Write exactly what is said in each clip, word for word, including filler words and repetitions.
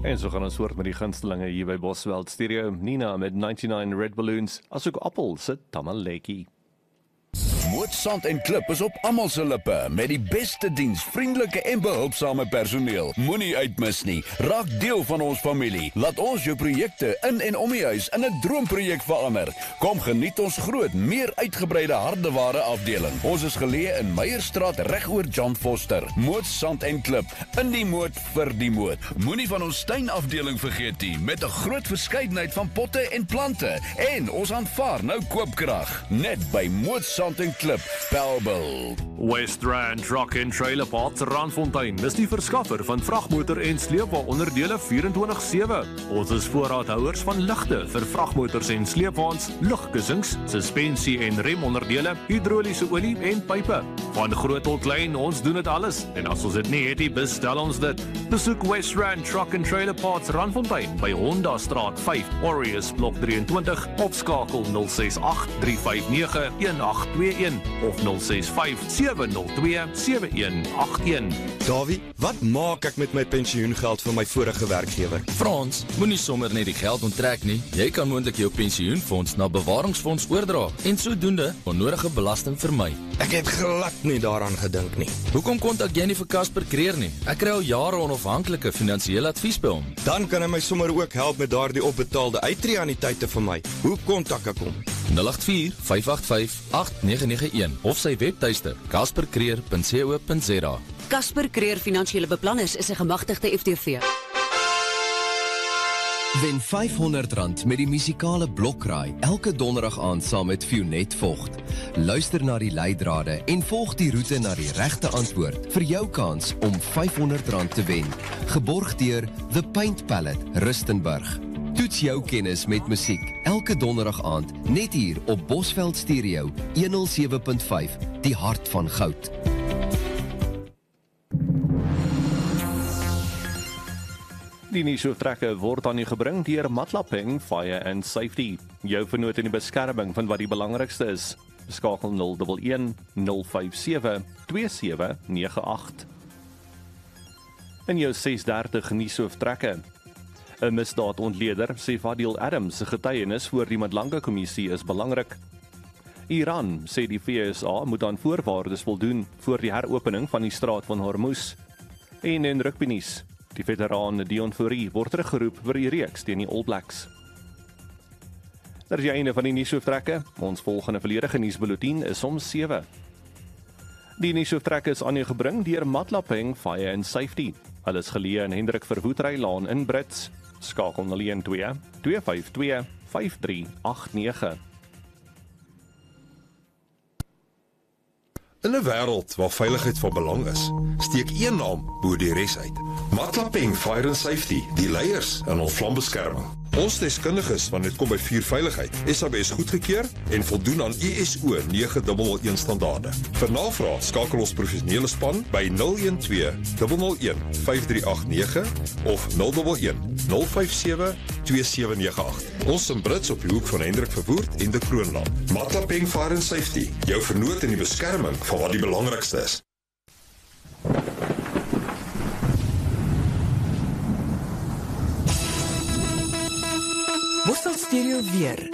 En so gaan ons voort met die gunstelinge hier by Bosveld Stereo. Nina met ninety-nine Red Balloons, asook Appel se Tamaletjie. Moot Sand en Klip is op almal se lippe met die beste diens, vriendelike en behulpsame personeel. Moenie uitmis nie. Raak deel van ons familie. Laat ons jou projekte in en om die huis in 'n droomprojek verander. Kom geniet ons groot, meer uitgebreide hardeware afdeling. Ons is geleë in Meyerstraat reg oor John Foster. Moot Sand en Klip, in die moot vir die moot. Moenie van ons tuinafdeling vergeet nie, met 'n groot verskeidenheid van potte en plante. En ons aanvaar nou koopkrag. Net by Moot Sand en Klip, Bellville. West Rand Truck and Trailer Parts Randfontein is die verskaffer van vragmotor en sleepwa onderdele vierentwintig sewe. Ons is voorraadhouers van ligte vir vragmotors en sleepwaens, lugkussings, suspensie en remonderdele, hidroliese olie en pype. Van groot tot klein, ons doen dit alles. En as ons dit nie het nie, bestel ons dit. Besoek West Rand Truck and Trailer Parts Randfontein by Honda Straat vyf, Aureus Blok drieëntwintig, of skakel nul ses agt drie vyf nege een agt twee een of nul ses vyf sewe nul twee sewe een agt een. Davie, wat maak ek met my pensioengeld van my vorige werkgewer? Frans, moenie sommer net die geld onttrek nie. Jy kan moontlik jou pensioenfonds na bewaringsfonds oordra en sodoende onnodige belasting vermy. Ek het glad nie daaraan gedink nie. Hoekom kontak jy nie vir Casper Creer nie? Ek kry al jare onafhanklike finansiële advies by hom. Dan kan hy my sommer ook help met daardie opbetaalde uittreeanniteite vir my. Hoe kontak ek hom? nul agt vier vyf agt vyf agt nege nege een of sy webtuiste casper creer punt co punt za. Casper Creer Finansiële Beplanners is 'n gemagtigde F T V. Wen vyfhonderd rand met die musikale Blokraai elke donderdag aand saam met Fionet Vogt. Luister na die leidrade en volg die roete na die regte antwoord vir jou kans om vyfhonderd rand te wen. Geborg deur The Paint Palette, Rustenburg. Toets jou kennis met musiek elke donderdag aand net hier op Bosveld Stereo honderd sewe punt vyf, die hart van goud. Die nuusoortrekke word aan u gebring deur Matlapeng Fire and Safety. Jou vernoot in die beskerming van wat die belangrikste is. Skakel nul een een nul vyf sewe twee sewe nege agt. In jou ses dertig nuusoortrekke. 'n Misdaadontleder sê Fadil Adams se getuienis voor die Madlanga Kommissie is belangrik. Iran sê die V S A moet aan voorwaardes voldoen voor die heropening van die straat van Hormuz. En in rugbynuus, die veteraan Dion Fourie word teruggeroep vir die reeks teen die All Blacks. Dat is die einde van die nuusoortrekke. Ons volgende volledige nuusbulletin is om sewe. Die nuusoortrekke is aan u gebring deur Matlapeng Fire and Safety. Hulle is geleë in Hendrik Verwoedrylaan in Brits. Skakel nul een twee twee vyf twee vyf drie agt nege. In 'n wêreld waar veiligheid van belang is, steek een naam bo die res uit. Matlapeng Fire and Safety, die leiers in ons vlambeskerming. Ons deskundiges wanneer dit kom by vuurveiligheid, S A B S goedgekeur en voldoen aan I S O nege nul een standaarde. Vir navraag skakel ons professionele span by nul een twee nul nul een vyf drie agt nege of nul een een nul vyf sewe twee sewe nege agt. Ons in Brits op die hoek van Hendrik Verwoerd en de Kroonland. Matlapeng Fire and Safety, jou vernoot in die beskerming van wat die belangrikste is. Bosveld Stereo weer.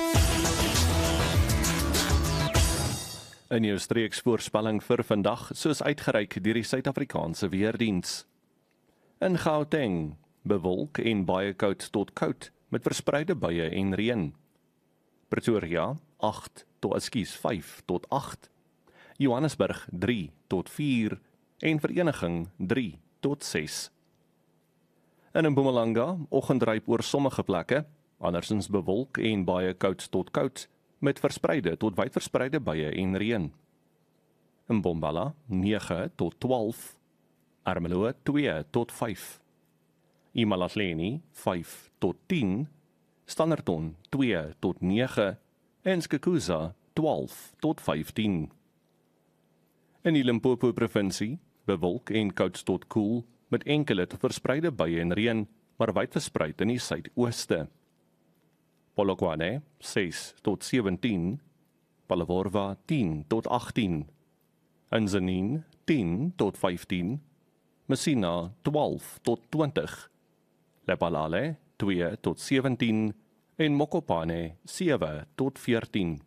In jou streeksvoorspelling vir vandag, soos uitgereik deur die Suid-Afrikaanse Weerdiens. In Gauteng, bewolk en baie koud tot koud, met verspreide buie en reën. Pretoria, agt tot ekskuus vyf tot agt. Johannesburg, drie tot vier en Vereniging, drie tot ses. In Mpumalanga, oggendryp oor sommige plekke, andersins bewolk en baie koud tot koud, met verspreide tot wyd verspreide buie en reën. In Bombala, nege tot twaalf, Ermelo, twee tot vyf, Imalahleni, vyf tot tien, Standerton, twee tot nege en Skukuza, twaalf tot vyftien. In die Limpopo provinsie, bewolk en koud tot koel, met enkele tot verspreide buie en reën, maar wyd verspreid in die suidooste. Polokwane, ses tot sewentien, Palaworwa, tien tot agttien, Inzaneen, tien tot vyftien, Messina, twaalf tot twintig, Lephalale twee tot sewentien en Mokopane sewe tot veertien.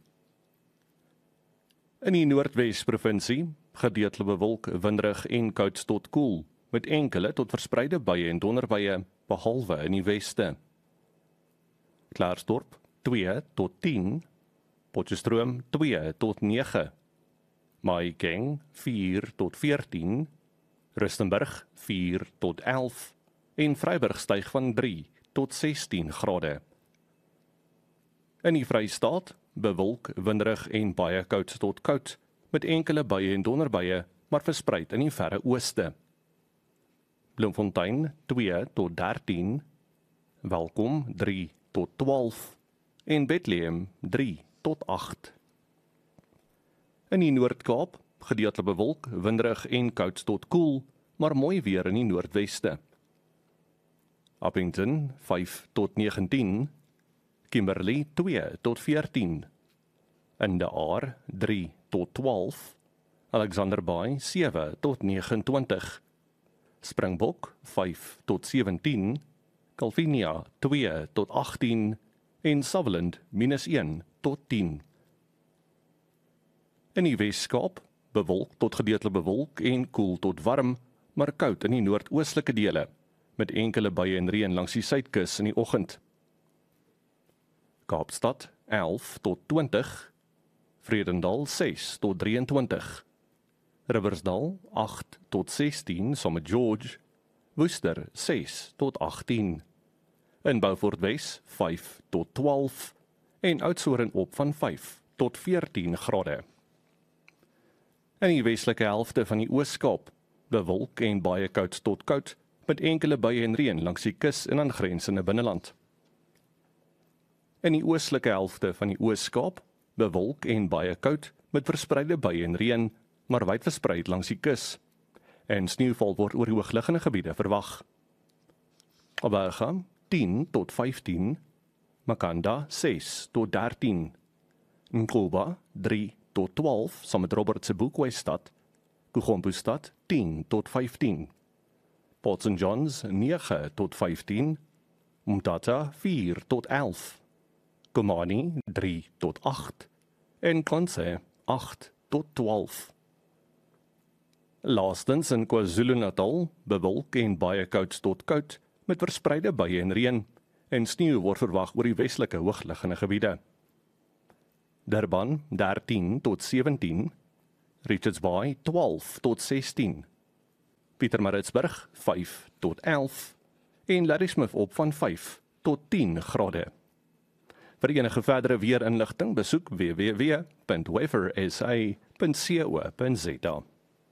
In die Noordwes-provinsie, gedeeltelik bewolk, winderig en koud tot koel, met enkele tot verspreide buie en donderbuie, behalwe in die weste. Klaarsdorp twee tot tien, Potchefstroom twee tot nege, Mahikeng vier tot veertien, Rustenburg vier tot elf en Vryburg styg van drie tot sestien grade. In die Vrystaat, bewolk, winderig en baie koud tot koud, met enkele buie en donderbuie, maar verspreid in die verre ooste. Bloemfontein twee tot dertien, Welkom drie tot twaalf en Bethlehem drie tot agt. In die Noord-Kaap, gedeeltelik bewolk, winderig en koud tot koel, maar mooi weer in die noordweste. Appington vyf tot negentien, Kimberley twee tot veertien, In de Aar drie tot twaalf, Alexander Bay sewe tot negenentwintig, Springbok vyf tot sewentien, Calvinia twee tot agttien en Sutherland minus een tot tien. In die Weskaap, bewolk tot gedeeltelik bewolk en koel tot warm, maar koud in die noordoostelike dele, met enkele buie en reën langs die suidkus in die oggend. Kaapstad elf tot twintig, Vredendal ses tot drieëntwintig, Riversdal agt tot sestien, saam met George, Worcester ses tot agttien, in Beaufort Wes vyf tot twaalf en Oudtshoorn op van vyf tot veertien grade. In die westelike helfte van die Oos-Kaap, bewolk en baie koud tot koud, met enkele buie en reën langs die kus en aangrensende binneland. In die oostelike helfte van die Oos-Kaap, bewolk en baie koud, met verspreide buie en reën, maar wyd verspreid langs die kus, en sneeuval word oor hoogliggende gebiede verwag. Abaga tien tot vyftien, Makanda ses tot dertien, Nkoba drie tot twaalf, saam met Robert se Boekwestad, Kugompustad tien tot vyftien, Port Saint John's nege tot vyftien, Umtata vier tot elf, Komani drie tot agt en Konse agt tot twaalf. Laastens in KwaZulu-Natal, bewolk en baie koud tot koud, met verspreide buie en reën, en sneeu word verwag oor die westelike hoogliggende gebiede. Durban dertien tot sewentien, Richards Bay twaalf tot sestien, Pietermaritzburg vyf tot elf en Ladysmith op van vyf tot tien grade. Vir enige verdere weerinligting besoek w w w punt weather s a punt co punt z a.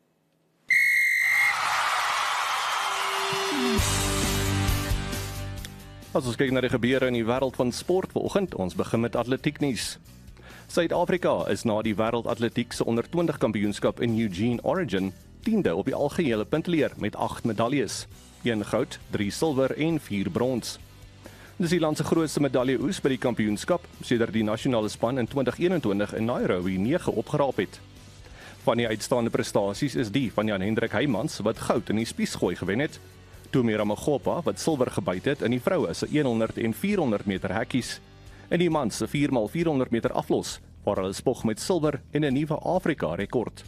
As ons kyk na die gebeure in die wêreld van sport vanoggend, ons begin met atletiek nuus. Suid-Afrika is na die wêreldatletiek se onder twintig kampioenskap in Eugene, Oregon, tiende op die algehele puntleer met agt medaljes, een goud, drie silwer en vier brons. Dis die land se grootste medaljeoes by die kampioenskap, sedert die nasionale span in twintig eenentwintig in Nairobi nege opgeraap het. Van die uitstaande prestasies is die van Jan Hendrik Heymans wat goud in die spiesgooi gewen het, Tumi Ramagopa wat silwer gebyt het in die vroue se honderd en vierhonderd meter hekkies, en die mans se vier mal vierhonderd meter aflos, waar hulle spog met silwer en 'n nuwe Afrika rekord.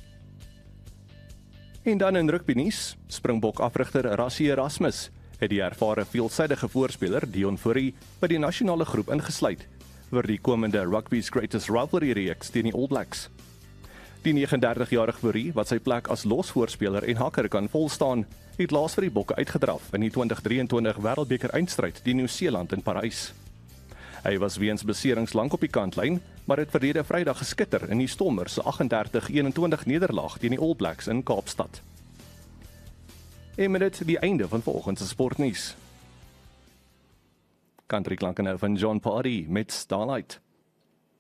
En dan in rugby nuus, Springbok afrigter Rassie Erasmus het die ervare veelsidige voorspeler Dion Fourie by die nasionale groep ingesluit vir die komende Rugby's Greatest Rivalry reeks teen die All Blacks. Die negenendertig jarige Fourie, wat sy plek as losvoorspeler en hakker kan volstaan, het laas vir die Bokke uitgedraf in die twintig drieëntwintig Wêreldbeker eindstryd teen Nieu-Seeland in Parys. Hy was weens beserings lank op die kantlyn, maar het verlede Vrydag geskitter in die Stormers se agt dertig eenentwintig nederlaag teen die All Blacks in Kaapstad. En met dit die einde van vanoggend se sportnuus. Country klanke nou van John Party met Starlight.